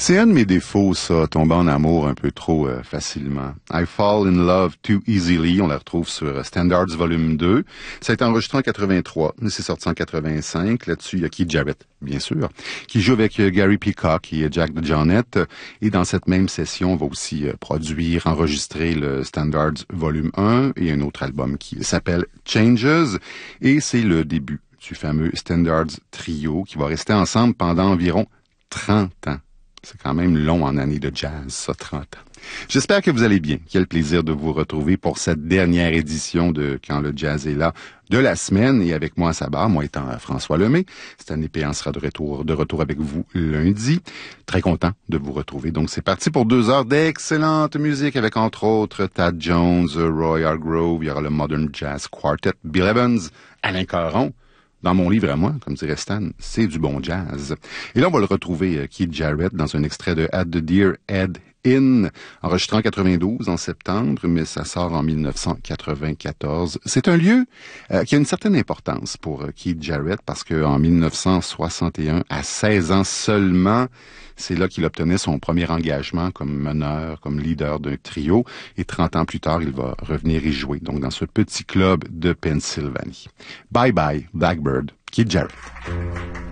C'est un de mes défauts, ça, tomber en amour un peu trop facilement. I Fall in Love Too Easily, on la retrouve sur Standards Volume 2. Ça a été enregistré en 83, mais c'est sorti en 85. Là-dessus, il y a Keith Jarrett, bien sûr, qui joue avec Gary Peacock et Jack DeJohnette. Et dans cette même session, on va aussi produire, enregistrer le Standards Volume 1 et un autre album qui s'appelle Changes. Et c'est le début du fameux Standards Trio qui va rester ensemble pendant environ 30 ans. C'est quand même long en années de jazz, ça, 30 ans. J'espère que vous allez bien. Quel plaisir de vous retrouver pour cette dernière édition de Quand le jazz est là de la semaine. Et avec moi à sa barre, moi étant François Lemay. Stanley Péan sera de retour avec vous lundi. Très content de vous retrouver. Donc c'est parti pour 2 heures d'excellente musique avec entre autres Thad Jones, Roy Hargrove, il y aura le Modern Jazz Quartet, Bill Evans, Alain Caron. Dans mon livre à moi, comme dirait Stan, c'est du bon jazz. Et là, on va le retrouver, Keith Jarrett, dans un extrait de At the Deer Head Inn, enregistré en 92, en septembre, mais ça sort en 1994. C'est un lieu qui a une certaine importance pour Keith Jarrett, parce qu'en 1961, à 16 ans seulement, c'est là qu'il obtenait son premier engagement comme meneur, comme leader d'un trio. Et 30 ans plus tard, il va revenir y jouer, donc dans ce petit club de Pennsylvanie. Bye bye, Blackbird, Keith Jarrett.